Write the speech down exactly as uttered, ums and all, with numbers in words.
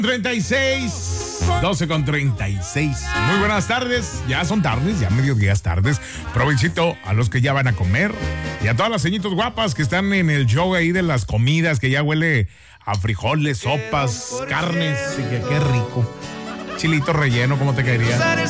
treinta y seis, doce con treinta y seis. Muy buenas tardes, ya son tardes, ya mediodías tardes. Provechito a los que ya van a comer y a todas las señitas guapas que están en el show ahí de las comidas, que ya huele a frijoles, sopas, carnes, y que qué rico. Chilito relleno, ¿cómo te caería?